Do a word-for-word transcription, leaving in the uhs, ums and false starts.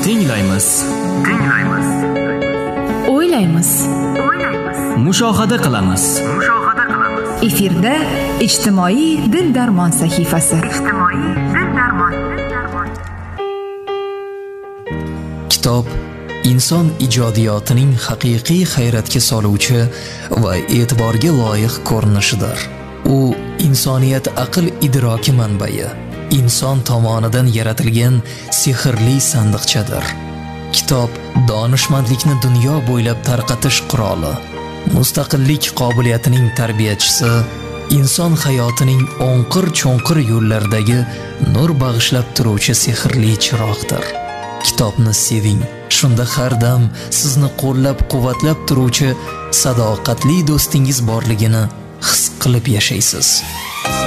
Tinglaymiz. Tinglaymiz. O'ylaymiz. O'ylaymiz. Mushohada qilamiz. Mushohada qilamiz. Efirda ijtimoiy dil darmon sahifasi. Ijtimoiy dil darmon. Kitob inson ijodiyotining haqiqiy hayratga soluvchi va e'tiborga loyiq ko'rinishidir. U insoniyat aql idroki manbai, inson tomonidan yaratilgan sehrli sandiqchadir. Kitob donishmandlikni dunyo bo'ylab tarqatish quroli, mustaqillik qobiliyatining tarbiyachisi, inson hayotining o'nqir-cho'nqir yo'llaridagi nur bag'ishlab turuvchi sehrli chiroqdir. Kitobni seving. Shunda har dam sizni qo'llab-quvvatlab turuvchi sadoqatli do'stingiz borligini his qilib yashaysiz.